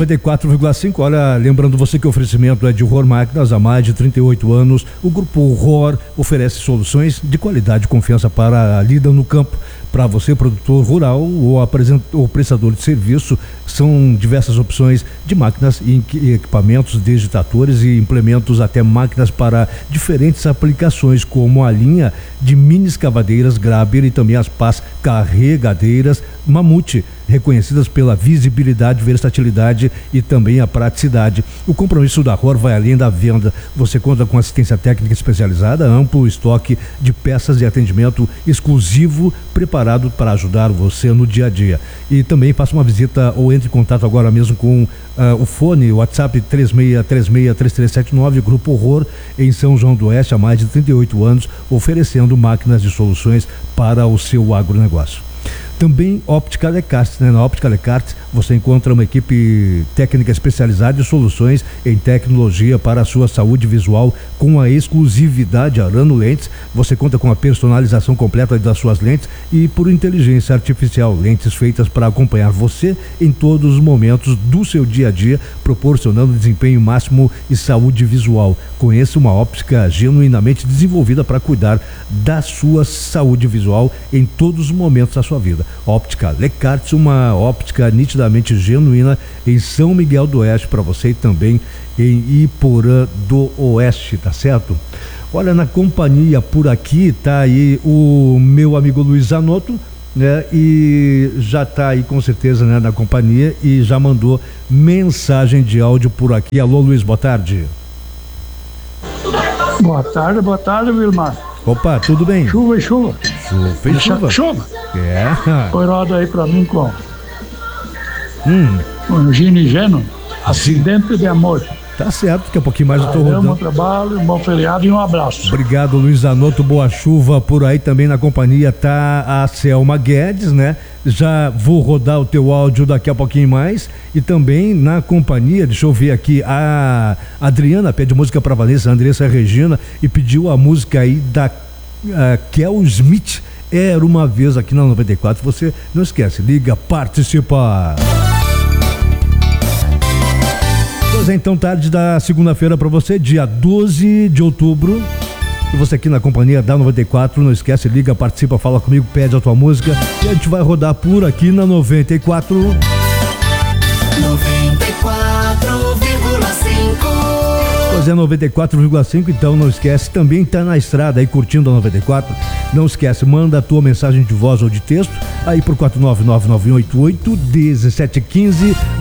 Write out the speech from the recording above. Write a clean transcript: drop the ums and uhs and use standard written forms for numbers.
94,5. Olha, lembrando você que o oferecimento é de Rohr Máquinas há mais de 38 anos. O grupo Rohr oferece soluções de qualidade e confiança para a lida no campo. Para você, produtor rural ou prestador de serviço, são diversas opções de máquinas e equipamentos, desde tratores e implementos até máquinas para diferentes aplicações, como a linha de mini escavadeiras Graber e também as pás carregadeiras Mamute, reconhecidas pela visibilidade, versatilidade e também a praticidade. O compromisso da Rohr vai além da venda. Você conta com assistência técnica especializada, amplo estoque de peças e atendimento exclusivo preparado para ajudar você no dia a dia. E também faça uma visita ou entre em contato agora mesmo com o fone, o WhatsApp 36363379, Grupo Rohr, em São João do Oeste, há mais de 38 anos, oferecendo máquinas e soluções para o seu agronegócio. Também Óptica Lecarte, né? Na Óptica Lecarte você encontra uma equipe técnica especializada em soluções em tecnologia para a sua saúde visual, com a exclusividade Arano Lentes. Você conta com a personalização completa das suas lentes e por inteligência artificial, lentes feitas para acompanhar você em todos os momentos do seu dia a dia, proporcionando desempenho máximo e saúde visual. Conheça uma óptica genuinamente desenvolvida para cuidar da sua saúde visual em todos os momentos da sua vida. Óptica Lecarte, uma óptica nitidamente genuína em São Miguel do Oeste para você e também em Iporã do Oeste, tá certo? Olha, na companhia por aqui tá aí o meu amigo Luiz Zanotto, né? E já tá aí com certeza, né, na companhia e já mandou mensagem de áudio por aqui. Alô, Luiz, boa tarde. Boa tarde, Wilmar. Opa, tudo bem? Chuva. Chuva. É. Foi roda aí pra mim com Gino e Geno, Acidente de Amor. Tá certo, daqui a pouquinho mais eu tô rodando. Bom trabalho, um bom feriado e um abraço. Obrigado, Luiz Zanotto, boa chuva por aí. Também na companhia tá a Selma Guedes, né? Já vou rodar o teu áudio daqui a pouquinho mais. E também na companhia, deixa eu ver aqui, a Adriana pede música pra Vanessa, a Andressa Regina, e pediu a música aí da Kel Smith, Era Uma Vez, aqui na 94. Você não esquece, liga, participa. Pois é, então, tarde da segunda-feira para você, dia 12 de outubro. E você aqui na companhia da 94, não esquece, liga, participa, fala comigo, pede a tua música. E a gente vai rodar por aqui na 94. 94,5. Pois é, 94,5, então não esquece, também tá na estrada aí curtindo a 94. Não esquece, manda a tua mensagem de voz ou de texto aí por 49991881715.